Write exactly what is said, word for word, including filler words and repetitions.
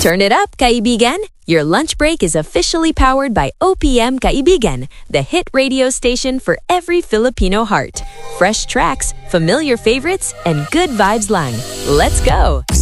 Turn it up, kaibigan! Your lunch break is officially powered by O P M Kaibigan, the hit radio station for every Filipino heart. Fresh tracks, familiar favorites, and good vibes lang. Let's go!